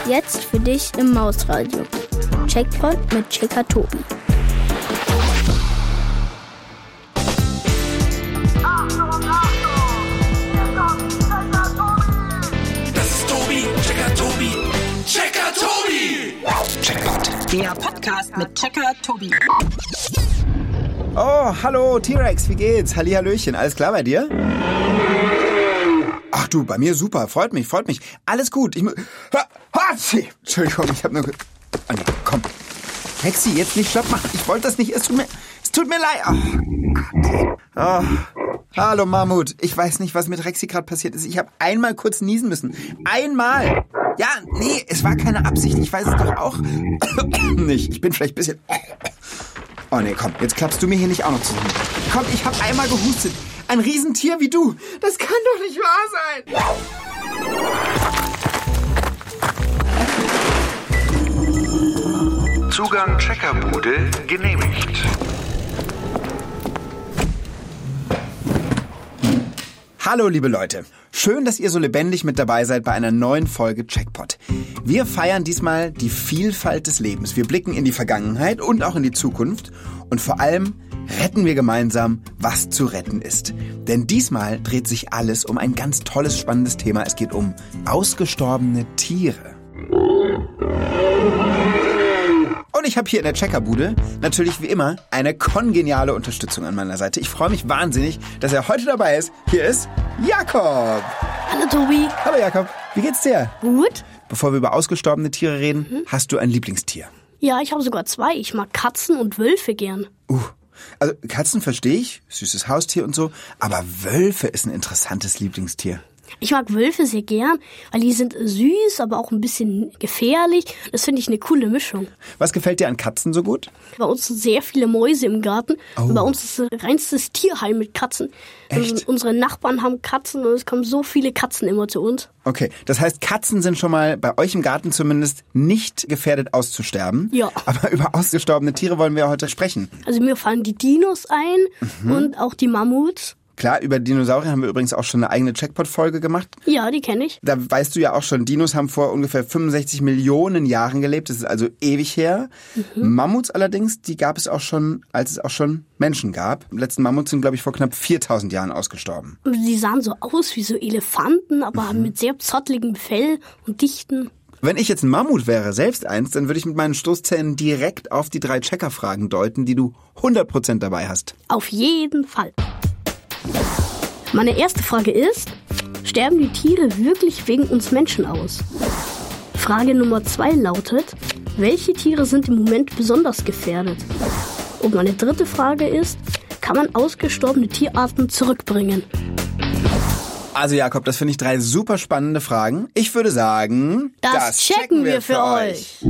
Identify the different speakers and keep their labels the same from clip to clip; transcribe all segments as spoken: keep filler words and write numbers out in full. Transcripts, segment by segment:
Speaker 1: Jetzt für dich im Mausradio. Checkpoint mit Checker Tobi.
Speaker 2: Das ist Tobi, Checker Tobi, Checker Tobi!
Speaker 3: Checkpoint. Der Podcast mit Checker Tobi.
Speaker 4: Oh, hallo T-Rex, wie geht's? Hallihallöchen, alles klar bei dir? Ach du, bei mir super, freut mich, freut mich. Alles gut. Ich mu- ha, ha, Entschuldigung, ich hab nur... Ge- oh nee, komm. Rexi, jetzt nicht schlapp machen. Ich wollte das nicht. Es tut mir, es tut mir leid. Oh, Gott. Oh. Hallo Mammut. Ich weiß nicht, was mit Rexi gerade passiert ist. Ich habe einmal kurz niesen müssen. Einmal. Ja, nee, es war keine Absicht. Ich weiß es doch auch nicht. Ich bin vielleicht ein bisschen... Oh nee, komm, jetzt klappst du mir hier nicht auch noch zusammen. Komm, ich habe einmal gehustet. Ein Riesentier wie du. Das kann doch nicht wahr
Speaker 5: sein. Zugang Checkerbude genehmigt.
Speaker 4: Hallo liebe Leute, schön, dass ihr so lebendig mit dabei seid bei einer neuen Folge Checkpoint. Wir feiern diesmal die Vielfalt des Lebens. Wir blicken in die Vergangenheit und auch in die Zukunft und vor allem retten wir gemeinsam, was zu retten ist. Denn diesmal dreht sich alles um ein ganz tolles, spannendes Thema. Es geht um ausgestorbene Tiere. Und ich habe hier in der Checkerbude natürlich wie immer eine kongeniale Unterstützung an meiner Seite. Ich freue mich wahnsinnig, dass er heute dabei ist. Hier ist Jakob.
Speaker 1: Hallo Tobi.
Speaker 4: Hallo Jakob, wie geht's dir?
Speaker 1: Gut.
Speaker 4: Bevor wir über ausgestorbene Tiere reden, mhm. hast du ein Lieblingstier?
Speaker 1: Ja, ich habe sogar zwei. Ich mag Katzen und Wölfe gern.
Speaker 4: Uh, also Katzen verstehe ich, süßes Haustier und so, aber Wölfe ist ein interessantes Lieblingstier.
Speaker 1: Ich mag Wölfe sehr gern, weil die sind süß, aber auch ein bisschen gefährlich. Das finde ich eine coole Mischung.
Speaker 4: Was gefällt dir an Katzen so gut?
Speaker 1: Bei uns sind sehr viele Mäuse im Garten.
Speaker 4: Oh.
Speaker 1: Und bei uns ist ein reinstes Tierheim mit Katzen.
Speaker 4: Echt?
Speaker 1: Also unsere Nachbarn haben Katzen und es kommen so viele Katzen immer zu uns.
Speaker 4: Okay, das heißt, Katzen sind schon mal bei euch im Garten zumindest nicht gefährdet auszusterben.
Speaker 1: Ja.
Speaker 4: Aber über ausgestorbene Tiere wollen wir heute sprechen.
Speaker 1: Also mir fallen die Dinos ein mhm. und auch die Mammuts.
Speaker 4: Klar, über Dinosaurier haben wir übrigens auch schon eine eigene Checkpoint-Folge gemacht.
Speaker 1: Ja, die kenne ich.
Speaker 4: Da weißt du ja auch schon, Dinos haben vor ungefähr fünfundsechzig Millionen Jahren gelebt. Das ist also ewig her. Mhm. Mammuts allerdings, die gab es auch schon, als es auch schon Menschen gab. Die letzten Mammuts sind, glaube ich, vor knapp viertausend Jahren ausgestorben.
Speaker 1: Die sahen so aus wie so Elefanten, aber mhm. mit sehr zottligem Fell und dichten.
Speaker 4: Wenn ich jetzt ein Mammut wäre, selbst eins, dann würde ich mit meinen Stoßzähnen direkt auf die drei Checker-Fragen deuten, die du hundert Prozent dabei hast.
Speaker 1: Auf jeden Fall. Meine erste Frage ist, sterben die Tiere wirklich wegen uns Menschen aus? Frage Nummer zwei lautet, welche Tiere sind im Moment besonders gefährdet? Und meine dritte Frage ist, kann man ausgestorbene Tierarten zurückbringen?
Speaker 4: Also Jakob, das finde ich drei super spannende Fragen. Ich würde sagen,
Speaker 1: das, das checken wir für euch.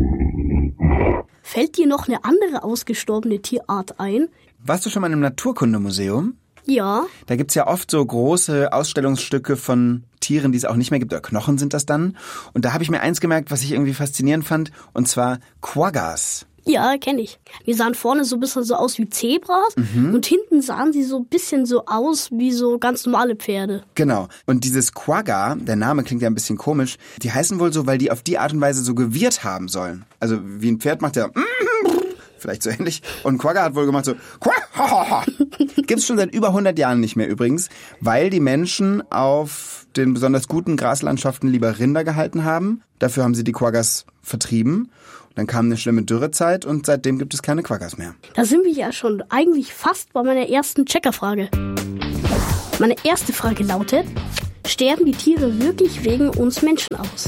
Speaker 1: Fällt dir noch eine andere ausgestorbene Tierart ein?
Speaker 4: Warst du schon mal im Naturkundemuseum?
Speaker 1: Ja.
Speaker 4: Da gibt's ja oft so große Ausstellungsstücke von Tieren, die es auch nicht mehr gibt, oder Knochen sind das dann. Und da habe ich mir eins gemerkt, was ich irgendwie faszinierend fand, und zwar Quaggas.
Speaker 1: Ja, kenne ich. Die sahen vorne so ein bisschen so aus wie Zebras mhm. und hinten sahen sie so ein bisschen so aus wie so ganz normale Pferde.
Speaker 4: Genau. Und dieses Quagga, der Name klingt ja ein bisschen komisch, die heißen wohl so, weil die auf die Art und Weise so gewirrt haben sollen. Also wie ein Pferd macht der vielleicht so ähnlich. Und Quagga hat wohl gemacht so Gibt's schon seit über hundert Jahren nicht mehr übrigens, weil die Menschen auf den besonders guten Graslandschaften lieber Rinder gehalten haben. Dafür haben sie die Quaggas vertrieben. Dann kam eine schlimme Dürrezeit und seitdem gibt es keine Quaggas mehr.
Speaker 1: Da sind wir ja schon eigentlich fast bei meiner ersten Checkerfrage. Meine erste Frage lautet, sterben die Tiere wirklich wegen uns Menschen aus?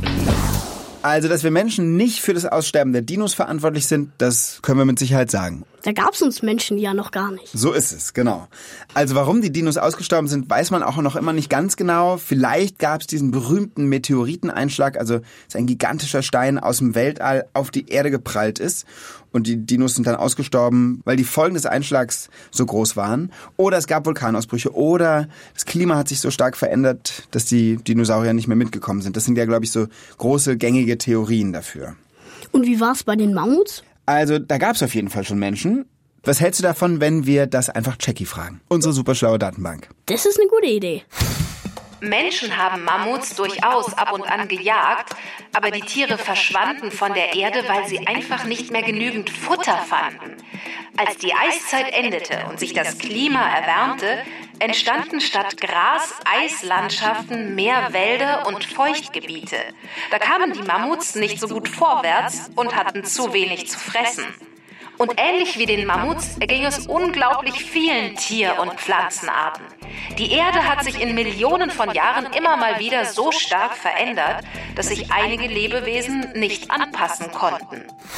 Speaker 4: Also, dass wir Menschen nicht für das Aussterben der Dinos verantwortlich sind, das können wir mit Sicherheit sagen.
Speaker 1: Da gab's uns Menschen ja noch gar nicht.
Speaker 4: So ist es, genau. Also warum die Dinos ausgestorben sind, weiß man auch noch immer nicht ganz genau. Vielleicht gab's diesen berühmten Meteoriteneinschlag, also dass ein gigantischer Stein aus dem Weltall auf die Erde geprallt ist. Und die Dinos sind dann ausgestorben, weil die Folgen des Einschlags so groß waren. Oder es gab Vulkanausbrüche. Oder das Klima hat sich so stark verändert, dass die Dinosaurier nicht mehr mitgekommen sind. Das sind ja, glaube ich, so große, gängige Theorien dafür.
Speaker 1: Und wie war's bei den Mammuts?
Speaker 4: Also, da gab's auf jeden Fall schon Menschen. Was hältst du davon, wenn wir das einfach Checky fragen? Unsere super schlaue Datenbank.
Speaker 1: Das ist eine gute Idee.
Speaker 6: Menschen haben Mammuts durchaus ab und an gejagt, aber die Tiere verschwanden von der Erde, weil sie einfach nicht mehr genügend Futter fanden. Als die Eiszeit endete und sich das Klima erwärmte, entstanden statt Gras Eislandschaften, mehr Wälder und Feuchtgebiete. Da kamen die Mammuts nicht so gut vorwärts und hatten zu wenig zu fressen. Und ähnlich wie den Mammuts erging es unglaublich vielen Tier- und Pflanzenarten. Die Erde hat sich in Millionen von Jahren immer mal wieder so stark verändert, dass sich einige Lebewesen nicht anpassen konnten.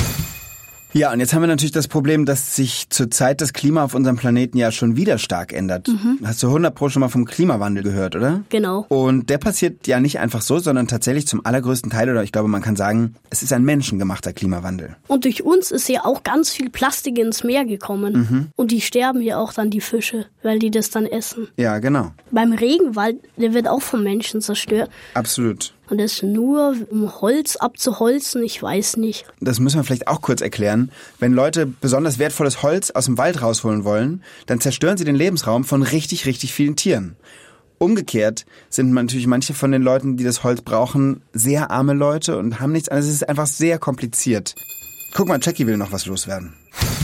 Speaker 4: Ja, und jetzt haben wir natürlich das Problem, dass sich zurzeit das Klima auf unserem Planeten ja schon wieder stark ändert. Mhm. Hast du hundert Pro schon mal vom Klimawandel gehört, oder?
Speaker 1: Genau.
Speaker 4: Und der passiert ja nicht einfach so, sondern tatsächlich zum allergrößten Teil, oder ich glaube, man kann sagen, es ist ein menschengemachter Klimawandel.
Speaker 1: Und durch uns ist ja auch ganz viel Plastik ins Meer gekommen. Mhm. Und die sterben ja auch dann, die Fische, weil die das dann essen.
Speaker 4: Ja, genau.
Speaker 1: Beim Regenwald, der wird auch vom Menschen zerstört.
Speaker 4: Absolut.
Speaker 1: Und das nur, um Holz abzuholzen, ich weiß nicht.
Speaker 4: Das müssen wir vielleicht auch kurz erklären. Wenn Leute besonders wertvolles Holz aus dem Wald rausholen wollen, dann zerstören sie den Lebensraum von richtig, richtig vielen Tieren. Umgekehrt sind natürlich manche von den Leuten, die das Holz brauchen, sehr arme Leute und haben nichts anderes. Es ist einfach sehr kompliziert. Guck mal, Jackie will noch was loswerden.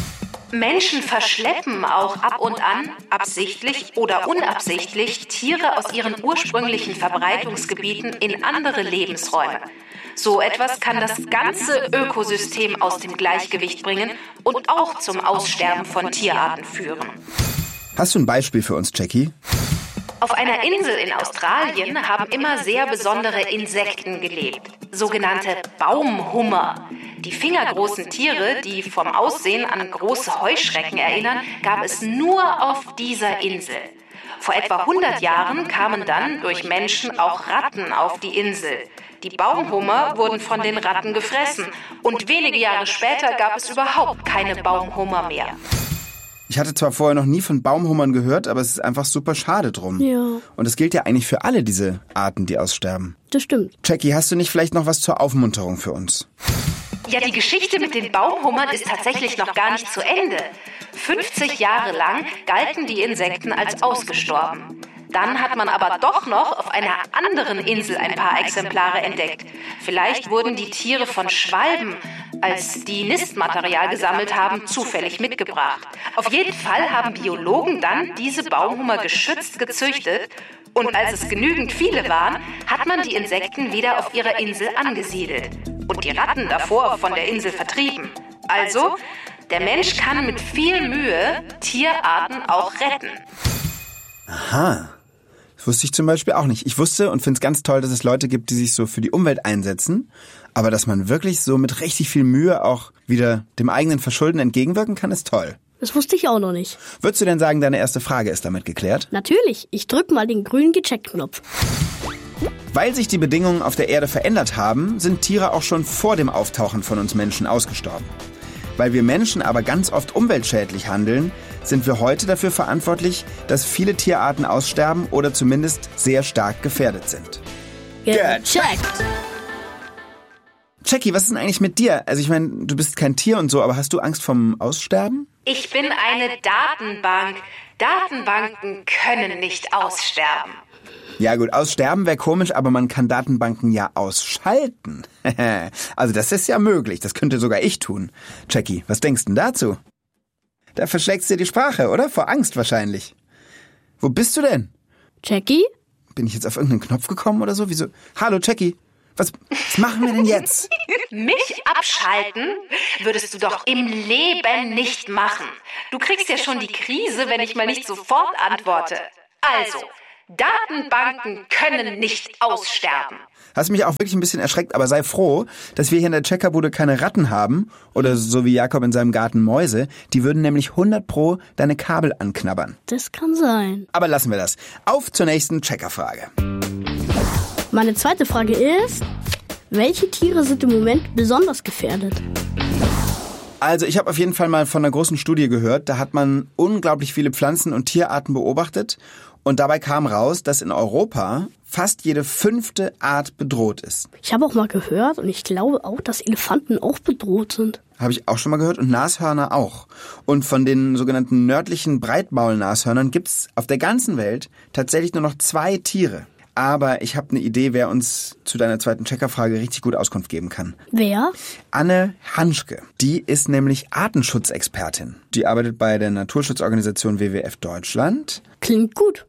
Speaker 6: Menschen verschleppen auch ab und an, absichtlich oder unabsichtlich, Tiere aus ihren ursprünglichen Verbreitungsgebieten in andere Lebensräume. So etwas kann das ganze Ökosystem aus dem Gleichgewicht bringen und auch zum Aussterben von Tierarten führen.
Speaker 4: Hast du ein Beispiel für uns, Jackie?
Speaker 6: Auf einer Insel in Australien haben immer sehr besondere Insekten gelebt, sogenannte Baumhummer. Die fingergroßen Tiere, die vom Aussehen an große Heuschrecken erinnern, gab es nur auf dieser Insel. Vor etwa hundert Jahren kamen dann durch Menschen auch Ratten auf die Insel. Die Baumhummer wurden von den Ratten gefressen und wenige Jahre später gab es überhaupt keine Baumhummer mehr.
Speaker 4: Ich hatte zwar vorher noch nie von Baumhummern gehört, aber es ist einfach super schade drum.
Speaker 1: Ja.
Speaker 4: Und das gilt ja eigentlich für alle diese Arten, die aussterben.
Speaker 1: Das stimmt.
Speaker 4: Jackie, hast du nicht vielleicht noch was zur Aufmunterung für uns?
Speaker 6: Ja, die Geschichte mit den Baumhummern ist tatsächlich noch gar nicht zu Ende. fünfzig Jahre lang galten die Insekten als ausgestorben. Dann hat man aber doch noch auf einer anderen Insel ein paar Exemplare entdeckt. Vielleicht wurden die Tiere von Schwalben, als die Nistmaterial gesammelt haben, zufällig mitgebracht. Auf jeden Fall haben Biologen dann diese Baumhummer geschützt gezüchtet. Und als es genügend viele waren, hat man die Insekten wieder auf ihrer Insel angesiedelt und die Ratten davor von der Insel vertrieben. Also, der Mensch kann mit viel Mühe Tierarten auch retten.
Speaker 4: Aha. Das wusste ich zum Beispiel auch nicht. Ich wusste und finde es ganz toll, dass es Leute gibt, die sich so für die Umwelt einsetzen. Aber dass man wirklich so mit richtig viel Mühe auch wieder dem eigenen Verschulden entgegenwirken kann, ist toll.
Speaker 1: Das wusste ich auch noch nicht.
Speaker 4: Würdest du denn sagen, deine erste Frage ist damit geklärt?
Speaker 1: Natürlich. Ich drück mal den grünen Gecheckt-Knopf.
Speaker 4: Weil sich die Bedingungen auf der Erde verändert haben, sind Tiere auch schon vor dem Auftauchen von uns Menschen ausgestorben. Weil wir Menschen aber ganz oft umweltschädlich handeln, sind wir heute dafür verantwortlich, dass viele Tierarten aussterben oder zumindest sehr stark gefährdet sind.
Speaker 1: Gecheckt!
Speaker 4: Jackie, was ist denn eigentlich mit dir? Also ich meine, du bist kein Tier und so, aber hast du Angst vom Aussterben?
Speaker 6: Ich bin eine Datenbank. Datenbanken können nicht aussterben.
Speaker 4: Ja gut, aussterben wäre komisch, aber man kann Datenbanken ja ausschalten. Also das ist ja möglich, das könnte sogar ich tun. Jackie, was denkst du denn dazu? Da verschlägst du dir die Sprache, oder? Vor Angst wahrscheinlich. Wo bist du denn?
Speaker 1: Jackie?
Speaker 4: Bin ich jetzt auf irgendeinen Knopf gekommen oder so? Wieso? Hallo Jackie, was, was machen wir denn jetzt?
Speaker 6: Mich abschalten würdest du doch im Leben nicht machen. Du kriegst ja schon die Krise, wenn ich mal nicht sofort antworte. Also, Datenbanken können nicht aussterben.
Speaker 4: Hast mich auch wirklich ein bisschen erschreckt, aber sei froh, dass wir hier in der Checkerbude keine Ratten haben oder so wie Jakob in seinem Garten Mäuse. Die würden nämlich hundert Pro deine Kabel anknabbern.
Speaker 1: Das kann sein.
Speaker 4: Aber lassen wir das. Auf zur nächsten Checkerfrage.
Speaker 1: Meine zweite Frage ist, welche Tiere sind im Moment besonders gefährdet?
Speaker 4: Also ich habe auf jeden Fall mal von einer großen Studie gehört. Da hat man unglaublich viele Pflanzen- und Tierarten beobachtet. Und dabei kam raus, dass in Europa fast jede fünfte Art bedroht ist.
Speaker 1: Ich habe auch mal gehört und ich glaube auch, dass Elefanten auch bedroht sind.
Speaker 4: Habe ich auch schon mal gehört und Nashörner auch. Und von den sogenannten nördlichen Breitmaulnashörnern gibt's auf der ganzen Welt tatsächlich nur noch zwei Tiere. aber ich habe eine Idee, wer uns zu deiner zweiten Checkerfrage richtig gut Auskunft geben kann.
Speaker 1: Wer?
Speaker 4: Anne Hanschke. Die ist nämlich Artenschutzexpertin. Die arbeitet bei der Naturschutzorganisation W W F Deutschland.
Speaker 1: Klingt gut.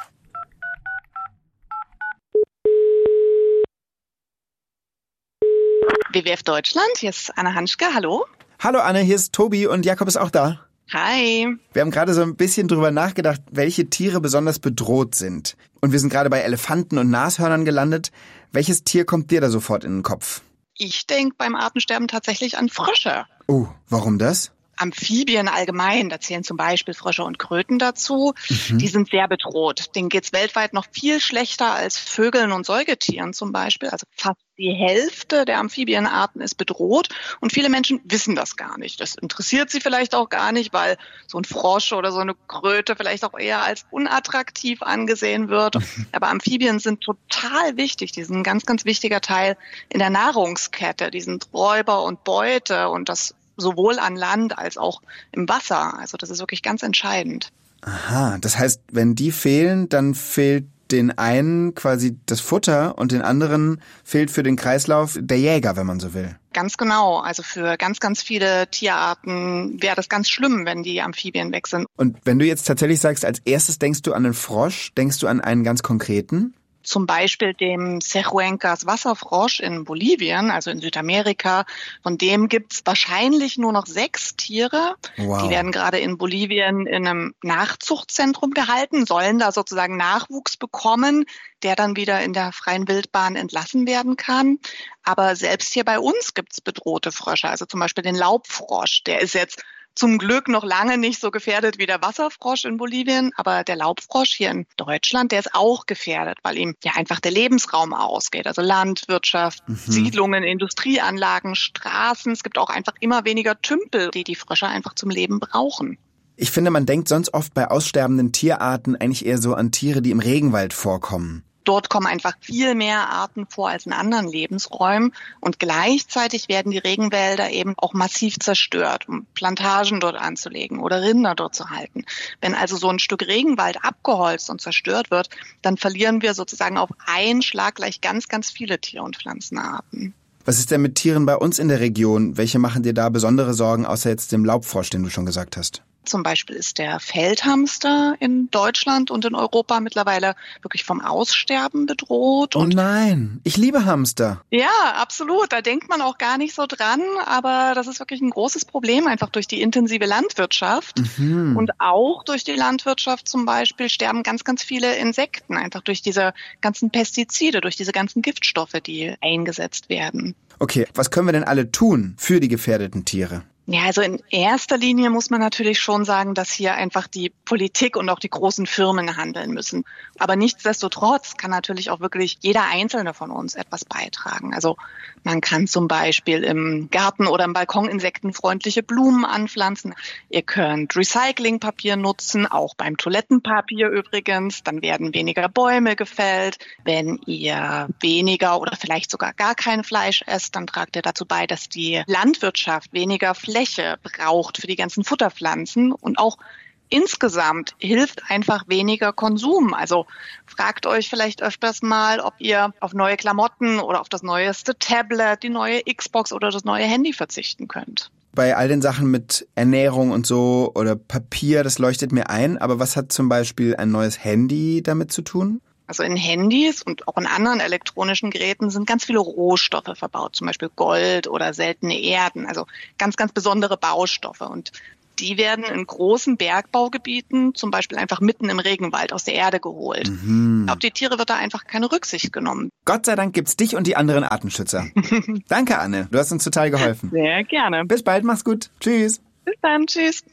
Speaker 7: W W F Deutschland, hier ist Anne Hanschke, hallo.
Speaker 4: Hallo Anne, hier ist Tobi und Jakob ist auch da.
Speaker 7: Hi.
Speaker 4: Wir haben gerade so ein bisschen drüber nachgedacht, welche Tiere besonders bedroht sind. Und wir sind gerade bei Elefanten und Nashörnern gelandet. Welches Tier kommt dir da sofort in den Kopf?
Speaker 7: Ich denke beim Artensterben tatsächlich an Frösche.
Speaker 4: Oh, warum das?
Speaker 7: Amphibien allgemein, da zählen zum Beispiel Frösche und Kröten dazu,
Speaker 4: Mhm.
Speaker 7: die sind sehr bedroht. Denen geht's weltweit noch viel schlechter als Vögeln und Säugetieren zum Beispiel. Also fast die Hälfte der Amphibienarten ist bedroht und viele Menschen wissen das gar nicht. Das interessiert sie vielleicht auch gar nicht, weil so ein Frosch oder so eine Kröte vielleicht auch eher als unattraktiv angesehen wird. Aber Amphibien sind total wichtig. Die sind ein ganz, ganz wichtiger Teil in der Nahrungskette. Die sind Räuber und Beute und das sowohl an Land als auch im Wasser. Also das ist wirklich ganz entscheidend.
Speaker 4: Aha, das heißt, wenn die fehlen, dann fehlt den einen quasi das Futter und den anderen fehlt für den Kreislauf der Jäger, wenn man so will.
Speaker 7: Ganz genau. Also für ganz, ganz viele Tierarten wäre das ganz schlimm, wenn die Amphibien weg sind.
Speaker 4: Und wenn du jetzt tatsächlich sagst, als erstes denkst du an einen Frosch, denkst du an einen ganz konkreten?
Speaker 7: Zum Beispiel dem Sehuencas Wasserfrosch in Bolivien, also in Südamerika. Von dem gibt's wahrscheinlich nur noch sechs Tiere.
Speaker 4: Wow.
Speaker 7: Die werden gerade in Bolivien in einem Nachzuchtzentrum gehalten, sollen da sozusagen Nachwuchs bekommen, der dann wieder in der freien Wildbahn entlassen werden kann. Aber selbst hier bei uns gibt's bedrohte Frösche, also zum Beispiel den Laubfrosch. Der ist jetzt zum Glück noch lange nicht so gefährdet wie der Wasserfrosch in Bolivien, aber der Laubfrosch hier in Deutschland, der ist auch gefährdet, weil ihm ja einfach der Lebensraum ausgeht. Also Landwirtschaft, mhm. Siedlungen, Industrieanlagen, Straßen. Es gibt auch einfach immer weniger Tümpel, die die Frösche einfach zum Leben brauchen.
Speaker 4: Ich finde, man denkt sonst oft bei aussterbenden Tierarten eigentlich eher so an Tiere, die im Regenwald vorkommen.
Speaker 7: Dort kommen einfach viel mehr Arten vor als in anderen Lebensräumen und gleichzeitig werden die Regenwälder eben auch massiv zerstört, um Plantagen dort anzulegen oder Rinder dort zu halten. Wenn also so ein Stück Regenwald abgeholzt und zerstört wird, dann verlieren wir sozusagen auf einen Schlag gleich ganz, ganz viele Tier- und Pflanzenarten.
Speaker 4: Was ist denn mit Tieren bei uns in der Region? Welche machen dir da besondere Sorgen, außer jetzt dem Laubfrosch, den du schon gesagt hast?
Speaker 7: Zum Beispiel ist der Feldhamster in Deutschland und in Europa mittlerweile wirklich vom Aussterben bedroht.
Speaker 4: Oh nein, ich liebe Hamster.
Speaker 7: Ja, absolut. Da denkt man auch gar nicht so dran. Aber das ist wirklich ein großes Problem, einfach durch die intensive Landwirtschaft.
Speaker 4: Mhm.
Speaker 7: Und auch durch die Landwirtschaft zum Beispiel sterben ganz, ganz viele Insekten. Einfach durch diese ganzen Pestizide, durch diese ganzen Giftstoffe, die eingesetzt werden.
Speaker 4: Okay, was können wir denn alle tun für die gefährdeten Tiere?
Speaker 7: Ja, also in erster Linie muss man natürlich schon sagen, dass hier einfach die Politik und auch die großen Firmen handeln müssen. Aber nichtsdestotrotz kann natürlich auch wirklich jeder Einzelne von uns etwas beitragen. Also man kann zum Beispiel im Garten oder im Balkon insektenfreundliche Blumen anpflanzen. Ihr könnt Recyclingpapier nutzen, auch beim Toilettenpapier übrigens. Dann werden weniger Bäume gefällt. Wenn ihr weniger oder vielleicht sogar gar kein Fleisch esst, dann tragt ihr dazu bei, dass die Landwirtschaft weniger Fläche braucht für die ganzen Futterpflanzen und auch insgesamt hilft einfach weniger Konsum. Also fragt euch vielleicht öfters mal, ob ihr auf neue Klamotten oder auf das neueste Tablet, die neue Xbox oder das neue Handy verzichten könnt.
Speaker 4: Bei all den Sachen mit Ernährung und so oder Papier, das leuchtet mir ein. Aber was hat zum Beispiel ein neues Handy damit zu tun?
Speaker 7: Also in Handys und auch in anderen elektronischen Geräten sind ganz viele Rohstoffe verbaut, zum Beispiel Gold oder seltene Erden, also ganz, ganz besondere Baustoffe. Und die werden in großen Bergbaugebieten zum Beispiel einfach mitten im Regenwald aus der Erde geholt.
Speaker 4: Mhm.
Speaker 7: Auf die Tiere wird da einfach keine Rücksicht genommen.
Speaker 4: Gott sei Dank gibt's dich und die anderen Artenschützer. Danke, Anne. Du hast uns total geholfen.
Speaker 7: Sehr gerne.
Speaker 4: Bis bald, mach's gut. Tschüss.
Speaker 7: Bis dann, tschüss.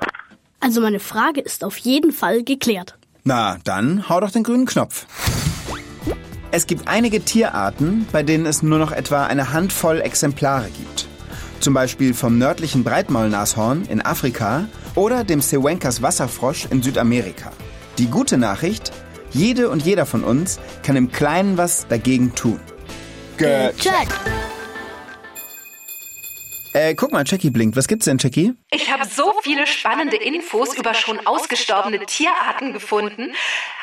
Speaker 1: Also meine Frage ist auf jeden Fall geklärt.
Speaker 4: Na, dann hau doch den grünen Knopf. Es gibt einige Tierarten, bei denen es nur noch etwa eine Handvoll Exemplare gibt. Zum Beispiel vom nördlichen Breitmaulnashorn in Afrika oder dem Sehuencas Wasserfrosch in Südamerika. Die gute Nachricht, jede und jeder von uns kann im Kleinen was dagegen tun.
Speaker 1: Gecheckt!
Speaker 4: Äh, guck mal, Jackie blinkt. Was gibt's denn, Jackie?
Speaker 6: Ich habe so viele spannende Infos über schon ausgestorbene Tierarten gefunden.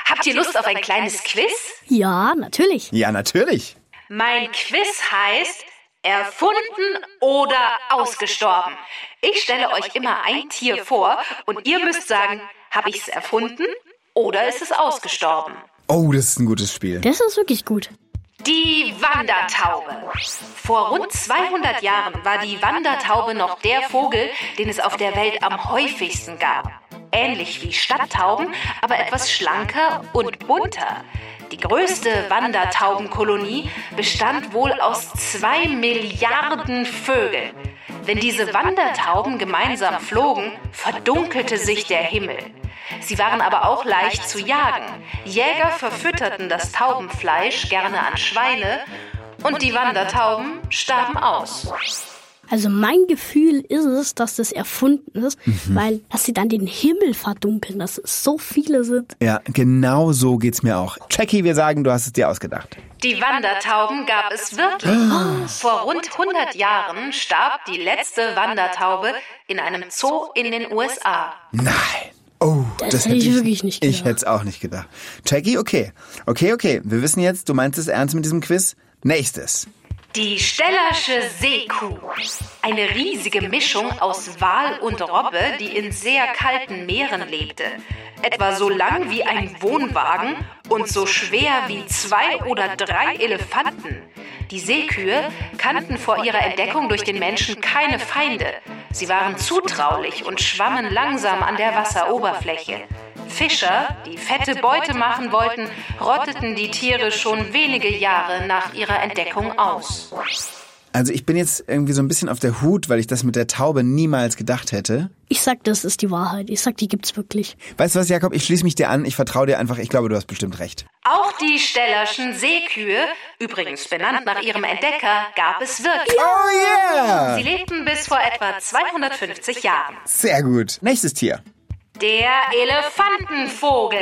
Speaker 6: Habt ihr Lust auf ein kleines Quiz?
Speaker 1: Ja, natürlich.
Speaker 4: Ja, natürlich.
Speaker 6: Mein Quiz heißt erfunden oder ausgestorben. Ich stelle euch immer ein Tier vor und ihr müsst sagen, habe ich es erfunden oder ist es ausgestorben?
Speaker 4: Oh, das ist ein gutes Spiel.
Speaker 1: Das ist wirklich gut.
Speaker 6: Die Wandertaube. Vor rund zweihundert Jahren war die Wandertaube noch der Vogel, den es auf der Welt am häufigsten gab. Ähnlich wie Stadttauben, aber etwas schlanker und bunter. Die größte Wandertaubenkolonie bestand wohl aus zwei Milliarden Vögeln. Wenn diese Wandertauben gemeinsam flogen, verdunkelte sich der Himmel. Sie waren aber auch leicht zu jagen. Jäger verfütterten das Taubenfleisch gerne an Schweine und die Wandertauben starben aus.
Speaker 1: Also mein Gefühl ist es, dass das erfunden ist, mhm. weil dass sie dann den Himmel verdunkeln, dass es so viele sind.
Speaker 4: Ja, genau so geht's mir auch. Jackie, wir sagen, du hast es dir ausgedacht.
Speaker 6: Die Wandertauben gab es wirklich. Oh. Vor rund hundert Jahren starb die letzte Wandertaube in einem Zoo in den U S A.
Speaker 4: Nein. Oh,
Speaker 1: das,
Speaker 4: das
Speaker 1: hätte ich, ich wirklich nicht gedacht.
Speaker 4: Ich hätte es auch nicht gedacht. Jackie, okay. Okay, okay. Wir wissen jetzt, du meinst es ernst mit diesem Quiz. Nächstes.
Speaker 6: Die Stellersche Seekuh. Eine riesige Mischung aus Wal und Robbe, die in sehr kalten Meeren lebte. Etwa so lang wie ein Wohnwagen und so schwer wie zwei oder drei Elefanten. Die Seekühe kannten vor ihrer Entdeckung durch den Menschen keine Feinde. Sie waren zutraulich und schwammen langsam an der Wasseroberfläche. Fischer, die fette Beute machen wollten, rotteten die Tiere schon wenige Jahre nach ihrer Entdeckung aus.
Speaker 4: Also ich bin jetzt irgendwie so ein bisschen auf der Hut, weil ich das mit der Taube niemals gedacht hätte.
Speaker 1: Ich sag, das ist die Wahrheit. Ich sag, die gibt's wirklich.
Speaker 4: Weißt du was, Jakob? Ich schließe mich dir an. Ich vertraue dir einfach. Ich glaube, du hast bestimmt recht.
Speaker 6: Auch die Stellerschen Seekühe, übrigens benannt nach ihrem Entdecker, gab es wirklich.
Speaker 4: Oh yeah!
Speaker 6: Sie lebten bis vor etwa zweihundertfünfzig Jahren.
Speaker 4: Sehr gut. Nächstes Tier.
Speaker 6: Der Elefantenvogel.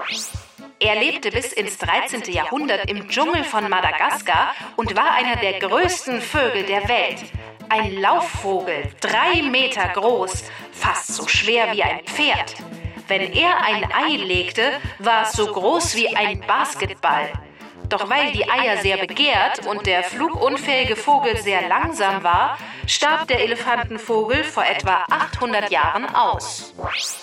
Speaker 6: Er lebte bis ins dreizehnte Jahrhundert im Dschungel von Madagaskar und war einer der größten Vögel der Welt. Ein Laufvogel, drei Meter groß, fast so schwer wie ein Pferd. Wenn er ein Ei legte, war es so groß wie ein Basketball. Doch weil die Eier sehr begehrt und der flugunfähige Vogel sehr langsam war, starb der Elefantenvogel vor etwa achthundert Jahren aus.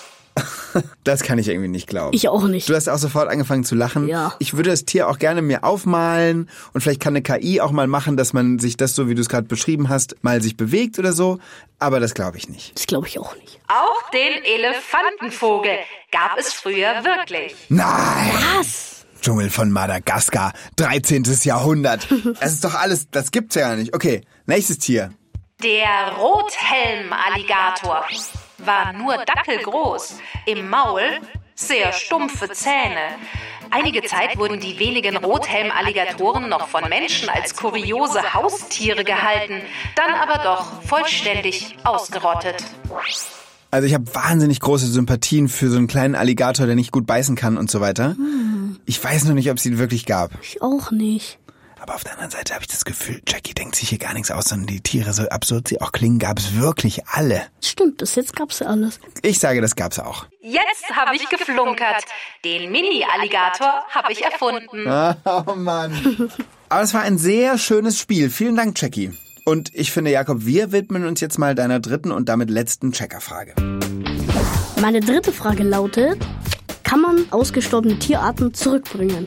Speaker 4: Das kann ich irgendwie nicht glauben.
Speaker 1: Ich auch nicht.
Speaker 4: Du hast auch sofort angefangen zu lachen.
Speaker 1: Ja.
Speaker 4: Ich würde das Tier auch gerne mir aufmalen und vielleicht kann eine K I auch mal machen, dass man sich das, so wie du es gerade beschrieben hast, mal sich bewegt oder so. Aber das glaube ich nicht.
Speaker 1: Das glaube ich auch nicht.
Speaker 6: Auch den Elefantenvogel gab es früher wirklich.
Speaker 4: Nein!
Speaker 1: Was?
Speaker 4: Dschungel von Madagaskar, dreizehntes Jahrhundert. Das ist doch alles, das gibt's ja nicht. Okay, nächstes Tier.
Speaker 6: Der Rothelmalligator war nur dackelgroß, im Maul sehr stumpfe Zähne. Einige Zeit wurden die wenigen Rothelmalligatoren noch von Menschen als kuriose Haustiere gehalten, dann aber doch vollständig ausgerottet.
Speaker 4: Also ich habe wahnsinnig große Sympathien für so einen kleinen Alligator, der nicht gut beißen kann und so weiter. Hm. Ich weiß noch nicht, ob es ihn wirklich gab.
Speaker 1: Ich auch nicht.
Speaker 4: Aber auf der anderen Seite habe ich das Gefühl, Jackie denkt sich hier gar nichts aus, sondern die Tiere, so absurd sie auch klingen, gab es wirklich alle.
Speaker 1: Stimmt, bis jetzt gab's ja alles.
Speaker 4: Ich sage, das gab's auch.
Speaker 6: Jetzt habe ich geflunkert. Den Mini-Alligator habe ich erfunden.
Speaker 4: Oh Mann. Aber es war ein sehr schönes Spiel. Vielen Dank, Jackie. Und ich finde, Jakob, wir widmen uns jetzt mal deiner dritten und damit letzten Checkerfrage.
Speaker 1: Meine dritte Frage lautet, kann man ausgestorbene Tierarten zurückbringen?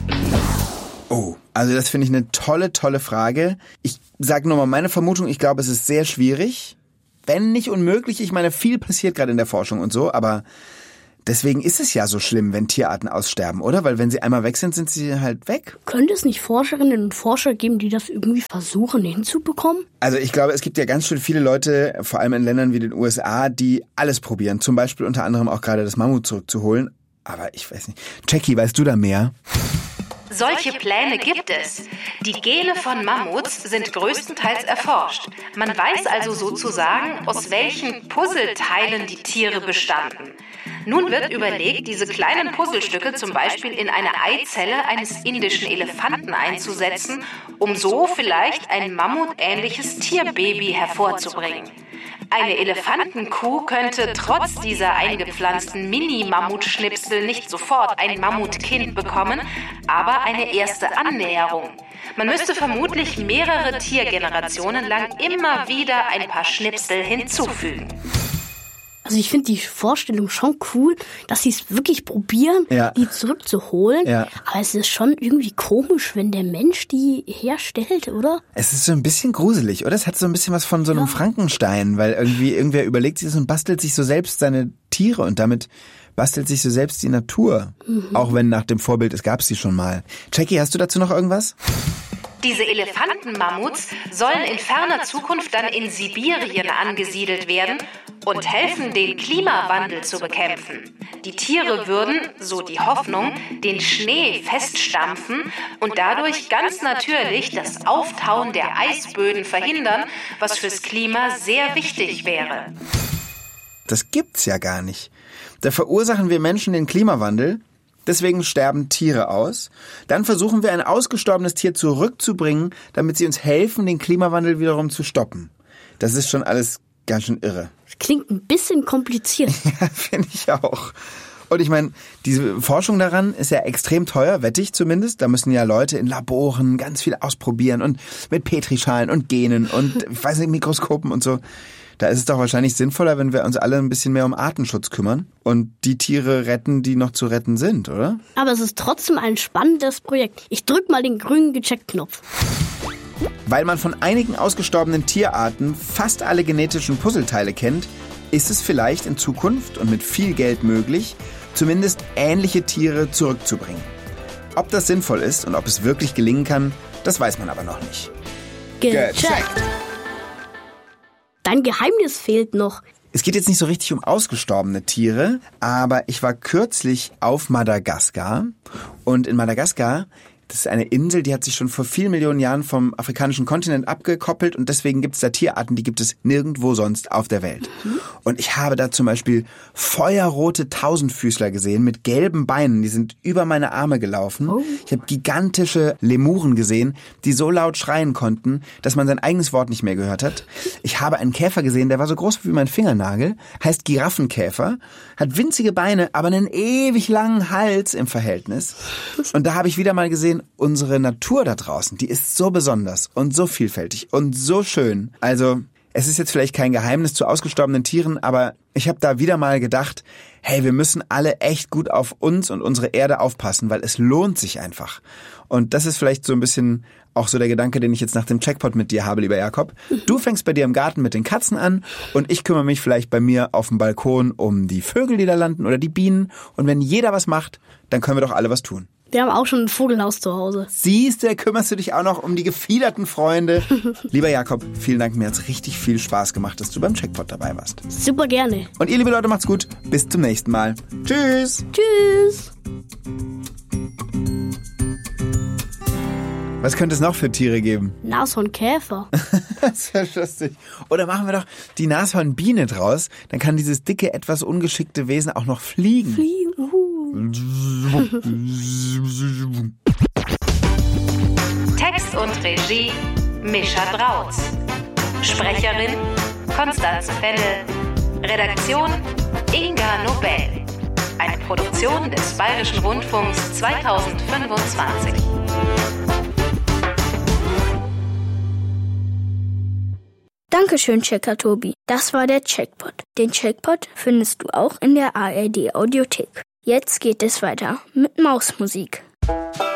Speaker 4: Oh, also das finde ich eine tolle, tolle Frage. Ich sage nochmal meine Vermutung, ich glaube, es ist sehr schwierig, wenn nicht unmöglich. Ich meine, viel passiert gerade in der Forschung und so, aber deswegen ist es ja so schlimm, wenn Tierarten aussterben, oder? Weil wenn sie einmal weg sind, sind sie halt weg.
Speaker 1: Könnte es nicht Forscherinnen und Forscher geben, die das irgendwie versuchen hinzubekommen?
Speaker 4: Also ich glaube, es gibt ja ganz schön viele Leute, vor allem in Ländern wie den U S A, die alles probieren. Zum Beispiel unter anderem auch gerade das Mammut zurückzuholen. Aber ich weiß nicht. Jackie, weißt du da mehr?
Speaker 6: Solche Pläne gibt es. Die Gene von Mammuts sind größtenteils erforscht. Man weiß also sozusagen, aus welchen Puzzleteilen die Tiere bestanden. Nun wird überlegt, diese kleinen Puzzlestücke zum Beispiel in eine Eizelle eines indischen Elefanten einzusetzen, um so vielleicht ein mammutähnliches Tierbaby hervorzubringen. Eine Elefantenkuh könnte trotz dieser eingepflanzten Mini-Mammutschnipsel nicht sofort ein Mammutkind bekommen, aber eine erste Annäherung. Man müsste vermutlich mehrere Tiergenerationen lang immer wieder ein paar Schnipsel hinzufügen.
Speaker 1: Also ich finde die Vorstellung schon cool, dass sie es wirklich probieren,
Speaker 4: ja.
Speaker 1: die zurückzuholen.
Speaker 4: Ja.
Speaker 1: Aber es ist schon irgendwie komisch, wenn der Mensch die herstellt, oder?
Speaker 4: Es ist so ein bisschen gruselig, oder? Es hat so ein bisschen was von so einem ja. Frankenstein, weil irgendwie irgendwer überlegt sich das und bastelt sich so selbst seine Tiere und damit bastelt sich so selbst die Natur. Mhm. Auch wenn nach dem Vorbild, es gab sie schon mal. Jackie, hast du dazu noch irgendwas?
Speaker 6: Diese Elefantenmammuts sollen in ferner Zukunft dann in Sibirien angesiedelt werden und helfen, den Klimawandel zu bekämpfen. Die Tiere würden, so die Hoffnung, den Schnee feststampfen und dadurch ganz natürlich das Auftauen der Eisböden verhindern, was fürs Klima sehr wichtig wäre.
Speaker 4: Das gibt's ja gar nicht. Da verursachen wir Menschen den Klimawandel. Deswegen sterben Tiere aus. Dann versuchen wir, ein ausgestorbenes Tier zurückzubringen, damit sie uns helfen, den Klimawandel wiederum zu stoppen. Das ist schon alles ganz schön irre.
Speaker 1: Das klingt ein bisschen kompliziert.
Speaker 4: Ja, finde ich auch. Und ich meine, diese Forschung daran ist ja extrem teuer, wette ich zumindest. Da müssen ja Leute in Laboren ganz viel ausprobieren und mit Petrischalen und Genen und, ich weiß nicht, Mikroskopen und so. Da ist es doch wahrscheinlich sinnvoller, wenn wir uns alle ein bisschen mehr um Artenschutz kümmern und die Tiere retten, die noch zu retten sind, oder?
Speaker 1: Aber es ist trotzdem ein spannendes Projekt. Ich drück mal den grünen Gecheckt-Knopf.
Speaker 4: Weil man von einigen ausgestorbenen Tierarten fast alle genetischen Puzzleteile kennt, ist es vielleicht in Zukunft und mit viel Geld möglich, zumindest ähnliche Tiere zurückzubringen. Ob das sinnvoll ist und ob es wirklich gelingen kann, das weiß man aber noch nicht.
Speaker 1: Gecheckt! Dein Geheimnis fehlt noch.
Speaker 4: Es geht jetzt nicht so richtig um ausgestorbene Tiere, aber ich war kürzlich auf Madagaskar und in Madagaskar, das ist eine Insel, die hat sich schon vor vielen Millionen Jahren vom afrikanischen Kontinent abgekoppelt und deswegen gibt es da Tierarten, die gibt es nirgendwo sonst auf der Welt. Mhm. Und ich habe da zum Beispiel feuerrote Tausendfüßler gesehen mit gelben Beinen, die sind über meine Arme gelaufen. Oh. Ich habe gigantische Lemuren gesehen, die so laut schreien konnten, dass man sein eigenes Wort nicht mehr gehört hat. Ich habe einen Käfer gesehen, der war so groß wie mein Fingernagel, heißt Giraffenkäfer, hat winzige Beine, aber einen ewig langen Hals im Verhältnis. Und da habe ich wieder mal gesehen, unsere Natur da draußen, die ist so besonders und so vielfältig und so schön. Also, es ist jetzt vielleicht kein Geheimnis zu ausgestorbenen Tieren, aber ich habe da wieder mal gedacht, hey, wir müssen alle echt gut auf uns und unsere Erde aufpassen, weil es lohnt sich einfach. Und das ist vielleicht so ein bisschen auch so der Gedanke, den ich jetzt nach dem Checkpot mit dir habe, lieber Jakob. Du fängst bei dir im Garten mit den Katzen an und ich kümmere mich vielleicht bei mir auf dem Balkon um die Vögel, die da landen oder die Bienen. Und wenn jeder was macht, dann können wir doch alle was tun.
Speaker 1: Wir haben auch schon ein Vogelhaus zu Hause.
Speaker 4: Siehst du, kümmerst du dich auch noch um die gefiederten Freunde. Lieber Jakob, vielen Dank. Mir hat's richtig viel Spaß gemacht, dass du beim Checkpot dabei warst.
Speaker 1: Super gerne.
Speaker 4: Und ihr, liebe Leute, macht's gut. Bis zum nächsten Mal. Tschüss.
Speaker 1: Tschüss.
Speaker 4: Was könnte es noch für Tiere geben?
Speaker 1: Nashornkäfer.
Speaker 4: Das wäre lustig. Oder machen wir doch die Nashornbiene draus. Dann kann dieses dicke, etwas ungeschickte Wesen auch noch fliegen.
Speaker 1: Fliegen, uhu.
Speaker 6: Text und Regie Mischa Drautz. Sprecherin Konstanze Fennel. Redaktion Inga Nobel. Eine Produktion des Bayerischen Rundfunks zweitausendfünfundzwanzig.
Speaker 8: Dankeschön, Checker Tobi. Das war der Checkpot. Den Checkpot findest du auch in der A R D Audiothek. Jetzt geht es weiter mit Mausmusik.